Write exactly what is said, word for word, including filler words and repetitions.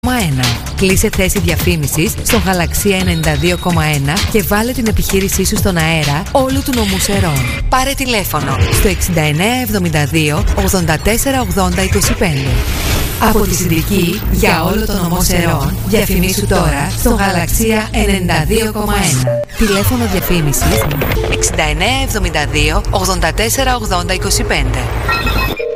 ένα. Κλείσε θέση διαφήμισης στο Γαλαξία ενενήντα δύο κόμμα ένα και βάλε την επιχείρησή σου στον αέρα όλου του νομού Σερών. Πάρε τηλέφωνο στο εξήντα εννέα εβδομήντα δύο ογδόντα τέσσερα ογδόντα είκοσι πέντε. Από τη Συνδική για όλο το νομό Σερών, διαφημίσου τώρα στο Γαλαξία ενενήντα δύο κόμμα ένα. Τηλέφωνο διαφήμισης εξήντα εννέα εβδομήντα δύο ογδόντα τέσσερα ογδόντα είκοσι πέντε.